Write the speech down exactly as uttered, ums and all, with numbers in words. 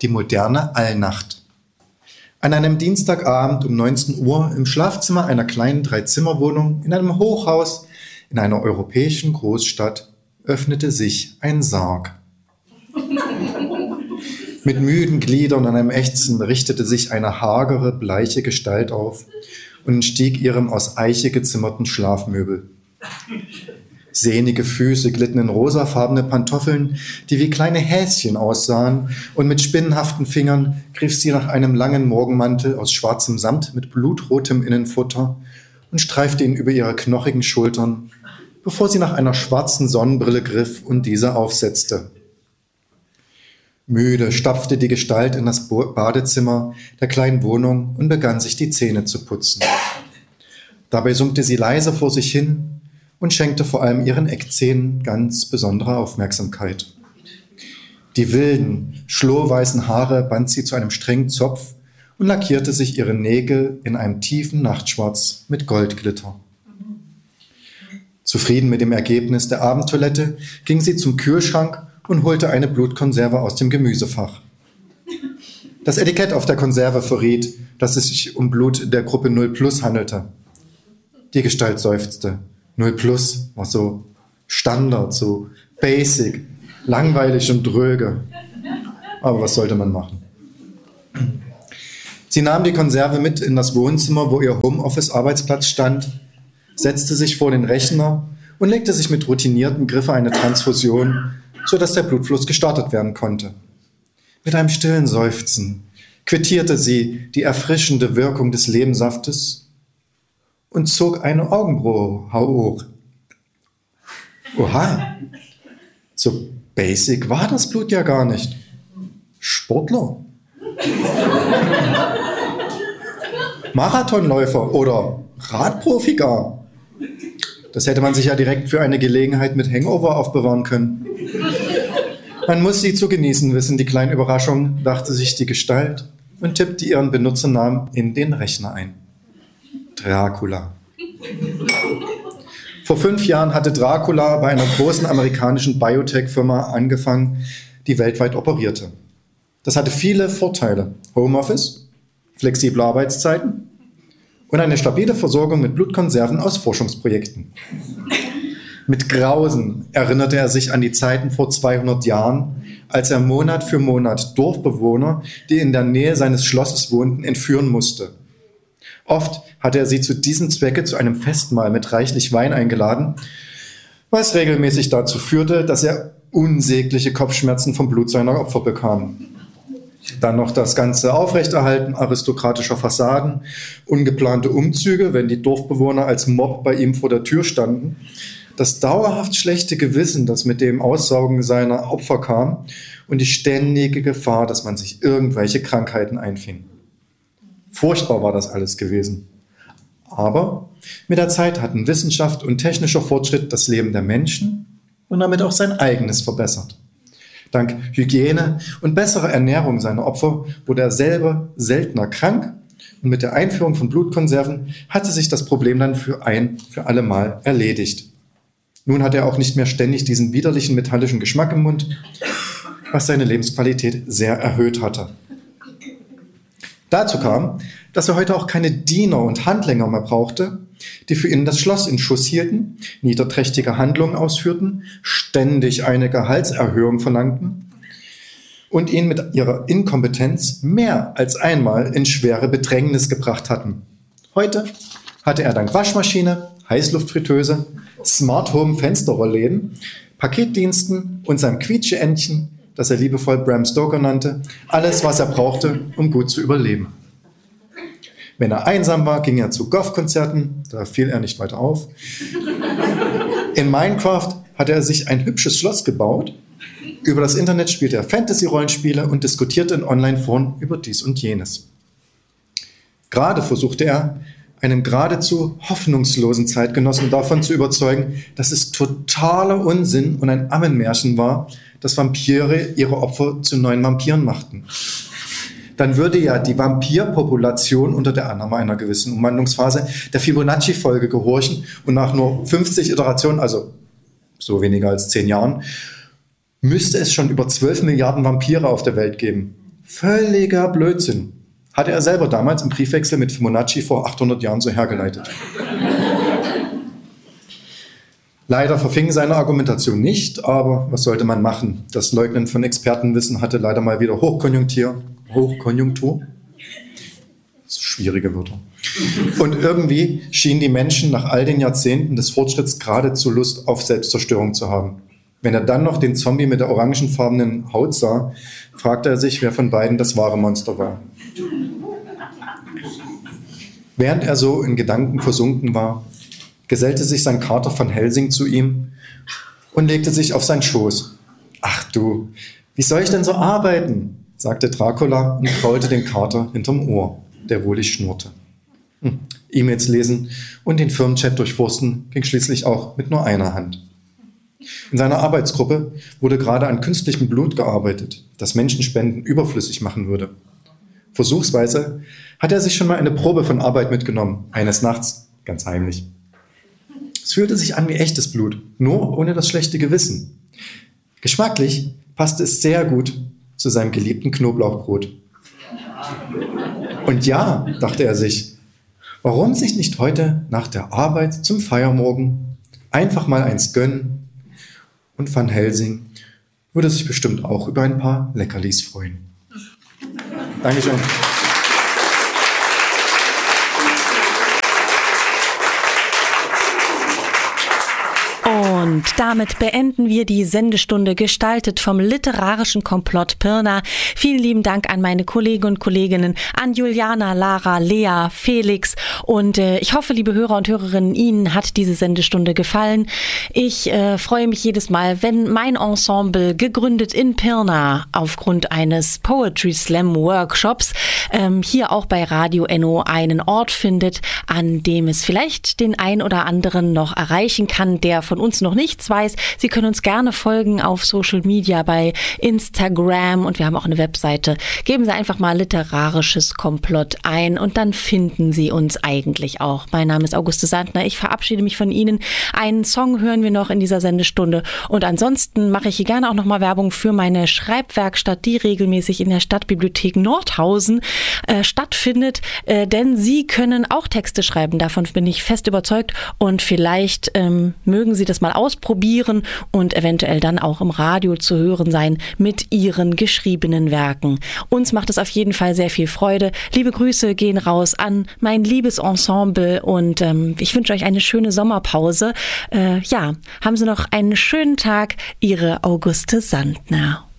die moderne Allnacht. An einem Dienstagabend um neunzehn Uhr im Schlafzimmer einer kleinen Dreizimmerwohnung in einem Hochhaus in einer europäischen Großstadt öffnete sich ein Sarg. Mit müden Gliedern und einem Ächzen richtete sich eine hagere, bleiche Gestalt auf und entstieg ihrem aus Eiche gezimmerten Schlafmöbel. Sehnige Füße glitten in rosafarbene Pantoffeln, die wie kleine Häschen aussahen, und mit spinnenhaften Fingern griff sie nach einem langen Morgenmantel aus schwarzem Samt mit blutrotem Innenfutter und streifte ihn über ihre knochigen Schultern, bevor sie nach einer schwarzen Sonnenbrille griff und diese aufsetzte. Müde stapfte die Gestalt in das Badezimmer der kleinen Wohnung und begann sich die Zähne zu putzen. Dabei summte sie leise vor sich hin und schenkte vor allem ihren Eckzähnen ganz besondere Aufmerksamkeit. Die wilden, schlohweißen Haare band sie zu einem strengen Zopf und lackierte sich ihre Nägel in einem tiefen Nachtschwarz mit Goldglitter. Zufrieden mit dem Ergebnis der Abendtoilette ging sie zum Kühlschrank und holte eine Blutkonserve aus dem Gemüsefach. Das Etikett auf der Konserve verriet, dass es sich um Blut der Gruppe null plus handelte. Die Gestalt seufzte. null plus war so Standard, so basic, langweilig und dröge. Aber was sollte man machen? Sie nahm die Konserve mit in das Wohnzimmer, wo ihr Homeoffice-Arbeitsplatz stand, setzte sich vor den Rechner und legte sich mit routiniertem Griff eine Transfusion, sodass der Blutfluss gestartet werden konnte. Mit einem stillen Seufzen quittierte sie die erfrischende Wirkung des Lebensaftes und zog eine Augenbraue hoch. Oha, so basic war das Blut ja gar nicht. Sportler. Marathonläufer oder Radprofi gar. Das hätte man sich ja direkt für eine Gelegenheit mit Hangover aufbewahren können. Man muss sie zu genießen wissen, die kleine Überraschung, dachte sich die Gestalt und tippte ihren Benutzernamen in den Rechner ein. Dracula. Vor fünf Jahren hatte Dracula bei einer großen amerikanischen Biotech-Firma angefangen, die weltweit operierte. Das hatte viele Vorteile. Homeoffice, flexible Arbeitszeiten und eine stabile Versorgung mit Blutkonserven aus Forschungsprojekten. Mit Grausen erinnerte er sich an die Zeiten vor zweihundert Jahren, als er Monat für Monat Dorfbewohner, die in der Nähe seines Schlosses wohnten, entführen musste. Oft hatte er sie zu diesem Zwecke zu einem Festmahl mit reichlich Wein eingeladen, was regelmäßig dazu führte, dass er unsägliche Kopfschmerzen vom Blut seiner Opfer bekam. Dann noch das ganze Aufrechterhalten aristokratischer Fassaden, ungeplante Umzüge, wenn die Dorfbewohner als Mob bei ihm vor der Tür standen, das dauerhaft schlechte Gewissen, das mit dem Aussaugen seiner Opfer kam, und die ständige Gefahr, dass man sich irgendwelche Krankheiten einfing. Furchtbar war das alles gewesen. Aber mit der Zeit hatten Wissenschaft und technischer Fortschritt das Leben der Menschen und damit auch sein eigenes verbessert. Dank Hygiene und besserer Ernährung seiner Opfer wurde er selber seltener krank, und mit der Einführung von Blutkonserven hatte sich das Problem dann für ein für alle Mal erledigt. Nun hatte er auch nicht mehr ständig diesen widerlichen metallischen Geschmack im Mund, was seine Lebensqualität sehr erhöht hatte. Dazu kam, dass er heute auch keine Diener und Handlänger mehr brauchte, die für ihn das Schloss in Schuss hielten, niederträchtige Handlungen ausführten, ständig eine Gehaltserhöhung verlangten und ihn mit ihrer Inkompetenz mehr als einmal in schwere Bedrängnis gebracht hatten. Heute hatte er dank Waschmaschine, Heißluftfritteuse, Smart Home Fensterrollläden, Paketdiensten und seinem Quietscheentchen, das er liebevoll Bram Stoker nannte, alles, was er brauchte, um gut zu überleben. Wenn er einsam war, ging er zu Goth-Konzerten, da fiel er nicht weiter auf. In Minecraft hatte er sich ein hübsches Schloss gebaut. Über das Internet spielte er Fantasy-Rollenspiele und diskutierte in Online-Foren über dies und jenes. Gerade versuchte er, einen geradezu hoffnungslosen Zeitgenossen davon zu überzeugen, dass es totaler Unsinn und ein Ammenmärchen war, dass Vampire ihre Opfer zu neuen Vampiren machten. Dann würde ja die Vampirpopulation unter der Annahme einer gewissen Umwandlungsphase der Fibonacci-Folge gehorchen und nach nur fünfzig Iterationen, also so weniger als zehn Jahren, müsste es schon über zwölf Milliarden Vampire auf der Welt geben. Völliger Blödsinn. Hatte er selber damals im Briefwechsel mit Fibonacci vor achthundert Jahren so hergeleitet. Leider verfing seine Argumentation nicht, aber was sollte man machen? Das Leugnen von Expertenwissen hatte leider mal wieder Hochkonjunktur. Hochkonjunktur? So schwierige Wörter. Und irgendwie schienen die Menschen nach all den Jahrzehnten des Fortschritts geradezu Lust auf Selbstzerstörung zu haben. Wenn er dann noch den Zombie mit der orangenfarbenen Haut sah, fragte er sich, wer von beiden das wahre Monster war. Während er so in Gedanken versunken war, gesellte sich sein Kater Van Helsing zu ihm und legte sich auf seinen Schoß. »Ach du, wie soll ich denn so arbeiten?« sagte Dracula und kraulte den Kater hinterm Ohr, der wohlig schnurrte. Hm. E-Mails lesen und den Firmenchat durchforsten ging schließlich auch mit nur einer Hand. In seiner Arbeitsgruppe wurde gerade an künstlichem Blut gearbeitet, das Menschenspenden überflüssig machen würde. Versuchsweise hat er sich schon mal eine Probe von Arbeit mitgenommen, eines Nachts, ganz heimlich. Es fühlte sich an wie echtes Blut, nur ohne das schlechte Gewissen. Geschmacklich passte es sehr gut zu seinem geliebten Knoblauchbrot. Und ja, dachte er sich, warum sich nicht heute nach der Arbeit zum Feiermorgen einfach mal eins gönnen? Und Van Helsing würde sich bestimmt auch über ein paar Leckerlis freuen. Dankeschön. Und damit beenden wir die Sendestunde, gestaltet vom literarischen Komplott Pirna. Vielen lieben Dank an meine Kollegen und Kolleginnen, an Juliana, Lara, Lea, Felix. Und äh, ich hoffe, liebe Hörer und Hörerinnen, Ihnen hat diese Sendestunde gefallen. Ich äh, freue mich jedes Mal, wenn mein Ensemble, gegründet in Pirna aufgrund eines Poetry Slam Workshops, ähm, hier auch bei Radio Enno einen Ort findet, an dem es vielleicht den ein oder anderen noch erreichen kann, der von uns noch nichts weiß. Sie können uns gerne folgen auf Social Media, bei Instagram, und wir haben auch eine Webseite. Geben Sie einfach mal literarisches Komplott ein und dann finden Sie uns eigentlich auch. Mein Name ist Auguste Sandner. Ich verabschiede mich von Ihnen. Einen Song hören wir noch in dieser Sendestunde und ansonsten mache ich hier gerne auch nochmal Werbung für meine Schreibwerkstatt, die regelmäßig in der Stadtbibliothek Nordhausen äh, stattfindet, äh, denn Sie können auch Texte schreiben. Davon bin ich fest überzeugt und vielleicht ähm, mögen Sie das mal ausprobieren und eventuell dann auch im Radio zu hören sein mit Ihren geschriebenen Werken. Uns macht es auf jeden Fall sehr viel Freude. Liebe Grüße gehen raus an mein liebes Ensemble und ähm, ich wünsche euch eine schöne Sommerpause. Äh, ja, haben Sie noch einen schönen Tag. Ihre Auguste Sandner.